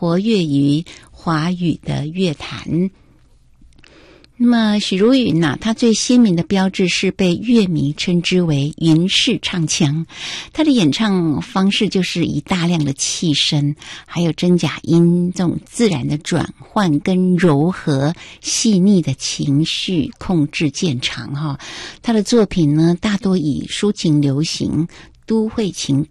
活跃于华语的乐坛。那么许茹芸呢，她最鲜明的标志是被乐迷称之为云式唱腔。她的演唱方式就是以大量的气声还有真假音这种自然的转换跟柔和细腻的情绪控制见长哈。她的作品呢大多以抒情流行都会情